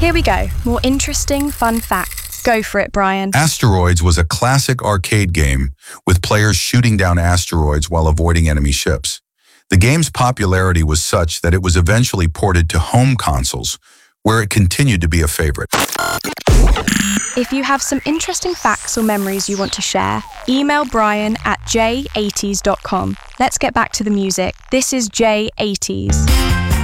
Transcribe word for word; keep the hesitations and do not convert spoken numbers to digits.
Here we go. More interesting, fun facts. Go for it, Brian. Asteroids was a classic arcade game with players shooting down asteroids while avoiding enemy ships. The game's popularity was such that it was eventually ported to home consoles, where it continued to be a favorite. If you have some interesting facts or memories you want to share, email Brian at j eighties dot com. Let's get back to the music. This is J eighties.